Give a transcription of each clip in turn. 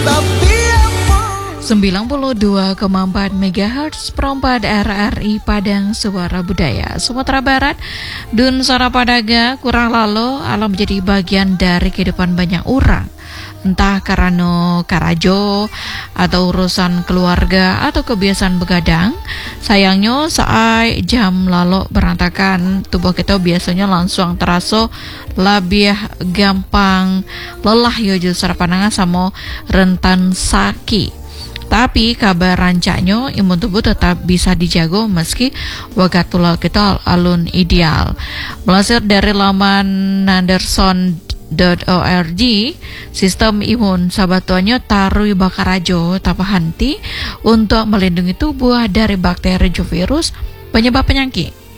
92,4 MHz perempat RRI Padang Suara Budaya Sumatera Barat. Dun Suara Padaga kurang lalu alam menjadi bagian dari kehidupan banyak orang, entah karena karajo atau urusan keluarga atau kebiasaan begadang. Sayangnya saat jam lalu berantakan, tubuh kita biasanya langsung terasa lebih gampang lelah yo justru pandangan sama rentan sakit. Tapi kabar rancaknya imun tubuh tetap bisa dijago meski wagat tulal kita alun ideal. Melansir dari laman nanderson.org, sistem imun sabatuannya tarui bakarajo tapa henti untuk melindungi tubuh dari bakteri dan virus penyebab penyakit.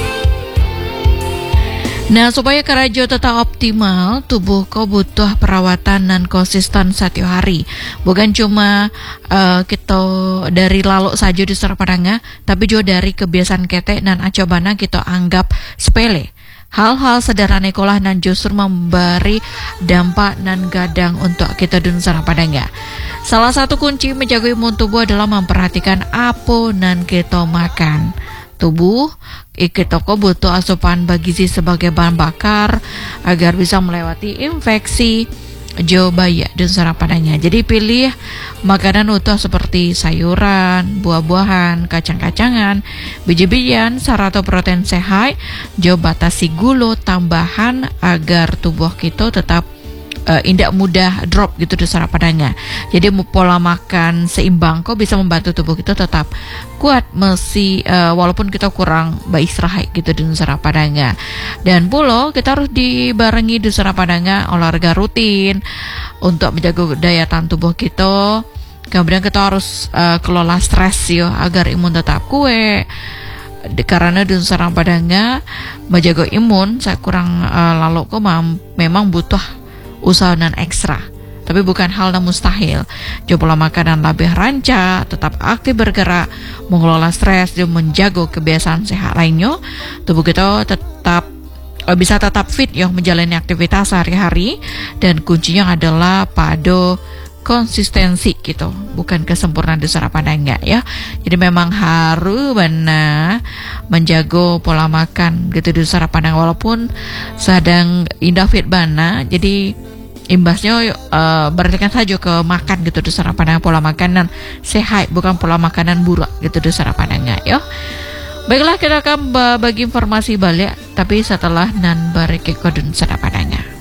Nah, supaya karajo tetap optimal, tubuh kau butuh perawatan dan konsisten setiap hari. Bukan cuma kita dari lalu saja di Padanga, tapi juga dari kebiasaan ketek dan acobana kita anggap sepele. Hal-hal sederhana ikolah dan justru memberi dampak dan gadang untuk kita di Padanga. Salah satu kunci menjaga imun tubuh adalah memperhatikan apa dan kita makan. Tubuh kita butuh asupan gizi sebagai bahan bakar agar bisa melewati infeksi jauh-baya dan sarapanannya. Jadi pilih makanan utuh seperti sayuran, buah-buahan, kacang-kacangan, biji-bijian, serta protein sehat. Jauh batasi gula tambahan agar tubuh kita tetap tidak mudah drop gitu di sarapanannya. Jadi pola makan seimbang kok bisa membantu tubuh kita tetap kuat walaupun kita kurang beristirahat gitu di sarapanannya. Dan pula kita harus dibarengi di sarapanannya olahraga rutin untuk menjaga daya tahan tubuh kita. Kemudian kita harus kelola stres ya agar imun tetap kuat. Karena di sarapanannya menjaga imun saya kurang lalu kok memang butuh usaha dan ekstra, tapi bukan hal yang mustahil. Coba makanan lebih rancak, tetap aktif bergerak, mengelola stres, dan menjaga kebiasaan sehat lainnya. Tubuh kita bisa tetap fit ya menjalani aktivitas sehari-hari, dan kuncinya adalah pada konsistensi gitu, bukan kesempurnaan di sarapanannya ya. Jadi memang harus benar menjaga pola makan gitu di sarapanang walaupun sedang indah fit bana. Jadi imbasnya berikan saja ke makan gitu di sarapanang, pola makanan sehat bukan pola makanan buruk gitu di sarapanannya ya. Baiklah, kita akan bagi informasi balik tapi setelah nan bareke kodun sarapanannya.